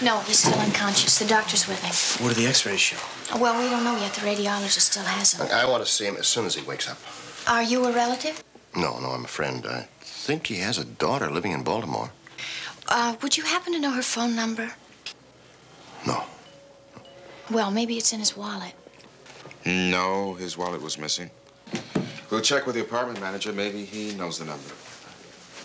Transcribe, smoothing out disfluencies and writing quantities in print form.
No, he's still unconscious. The doctor's with him. What do the x-rays show? Well, we don't know yet. The radiologist still hasn't. I want to see him as soon as he wakes up. Are you a relative? No, I'm a friend. I think he has a daughter living in Baltimore. Would you happen to know her phone number? No. Well, maybe it's in his wallet. No, his wallet was missing. We'll check with the apartment manager. Maybe he knows the number.